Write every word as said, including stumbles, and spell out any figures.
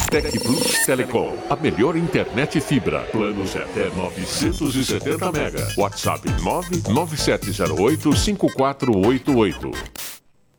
Tec Plus Telecom, a melhor internet fibra. Planos de até novecentos e setenta mega. WhatsApp nove nove sete zero oito cinco quatro oito oito.